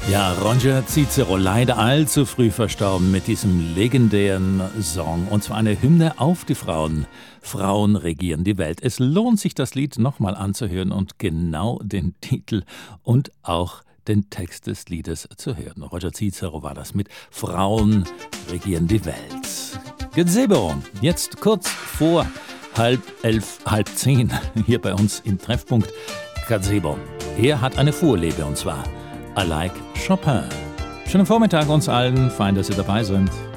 Ja, Roger Cicero, leider allzu früh verstorben mit diesem legendären Song. Und zwar eine Hymne auf die Frauen. Frauen regieren die Welt. Es lohnt sich, das Lied nochmal anzuhören und genau den Titel und auch den Text des Liedes zu hören. Roger Cicero war das mit Frauen regieren die Welt. Gazebo, jetzt kurz vor 10:30 hier bei uns im Treffpunkt. Gazebo, er hat eine Vorliebe und zwar I like Chopin. Schönen Vormittag uns allen, fein, dass Sie dabei sind.